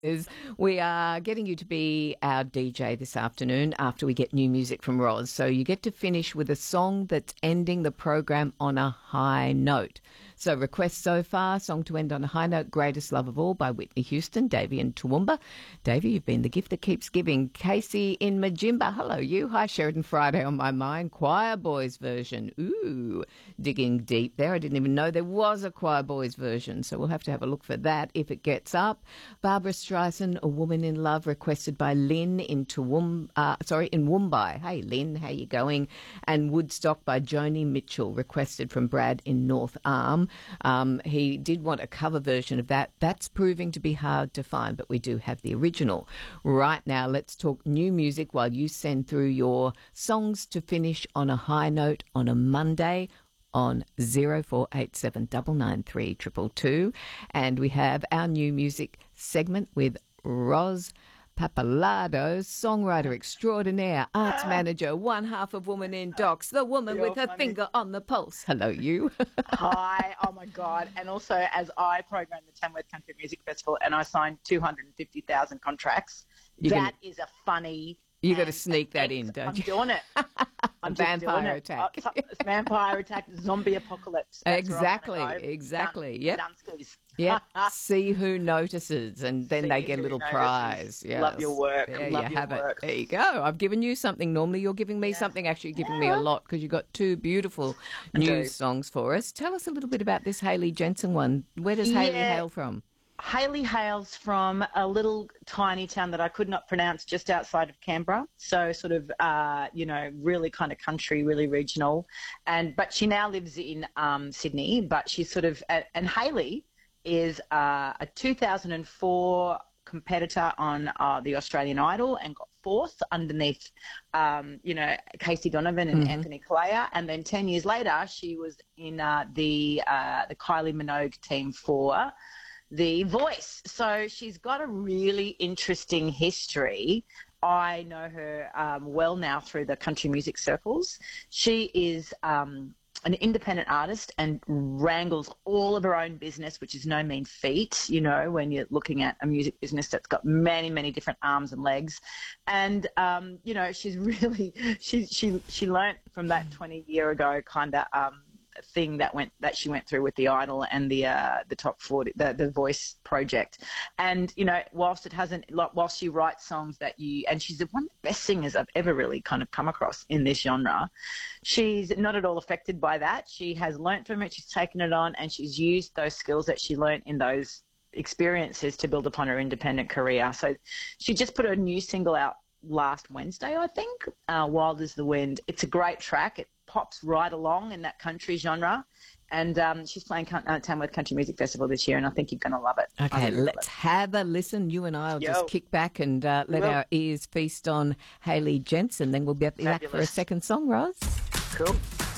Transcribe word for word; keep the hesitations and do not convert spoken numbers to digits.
is we are getting you to be our D J this afternoon after we get new music from Roz. So you get to finish with a song that's ending the program on a high note. So requests so far, song to end on a high note, Greatest Love of All by Whitney Houston, Davey and Toowoomba. Davey, you've been the gift that keeps giving. Casey in Majimba, hello you. Hi, Sheridan Friday on my mind. Choir Boys version. Ooh, digging deep there. I didn't even know there was a Choir Boys version, so we'll have to have a look for that if it gets up. Barbara Streisand, A Woman in Love, requested by Lynn in Toowoomba, uh, sorry, in Woombai. Hey, Lynn, how you going? And Woodstock by Joni Mitchell, requested from Brad in North Arm. Um, he did want a cover version of that. That's proving to be hard to find, but we do have the original. Right now, let's talk new music while you send through your songs to finish on a high note on a Monday on zero four eight seven nine nine three two two two. And we have our new music segment with Roz Papalado, songwriter extraordinaire, arts manager, one half of Woman in Docs, the woman You're with her funny. finger on the pulse. Hello, you. Hi, oh my God. And also, as I program the Tamworth Country Music Festival and I signed two hundred fifty thousand contracts, You that can- is a funny... You got to and- sneak that and in, don't I'm you? doing it. I'm just vampire doing it. attack. Uh, so- vampire attack, zombie apocalypse. That's where I'm Exactly, gonna go. exactly. Dun- Yep. Dunskies. Yeah, see who notices, and then See they get a who little notices. prize. Yes. Love your work. There Love you your have work. it. There you go. I've given you something. Normally you're giving me Yeah. something. Actually, you're giving me a lot because you've got two beautiful new do. songs for us. Tell us a little bit about this Hayley Jensen one. Where does Hayley Yeah. hail from? Hayley hails from a little tiny town that I could not pronounce just outside of Canberra. So sort of, uh, you know, really kind of country, really regional. And but she now lives in um, Sydney. But she's sort of, and Hayley is uh, a two thousand four competitor on uh, the Australian Idol and got fourth underneath, um, you know, Casey Donovan and Mm-hmm. Anthony Kalea. And then ten years later, she was in uh, the uh, the Kylie Minogue team for The Voice. So she's got a really interesting history. I know her um, well now through the country music circles. She is um, an independent artist and wrangles all of her own business, which is no mean feat, you know, when you're looking at a music business that's got many, many different arms and legs. And, um, you know, she's really, she, she, she learnt from that twenty year ago kind of, um, thing that went that she went through with the Idol and the uh, the top forty, the the Voice project. And you know, whilst it hasn't, like, whilst she writes songs that you, and she's one of the best singers I've ever really kind of come across in this genre. She's not at all affected by that. She has learnt from it. She's taken it on, and she's used those skills that she learnt in those experiences to build upon her independent career. So she just put a new single out last Wednesday, I think, uh, Wild as the Wind. It's a great track. It pops right along in that country genre. And um, she's playing uh, Tamworth Country Music Festival this year, and I think you're going to love it. I Okay, really love let's it. have a listen. You and I will Yo. just kick back and uh, let will. our ears feast on Hayley Jensen. Then we'll be back for a Fabulous. second song, Roz. Cool.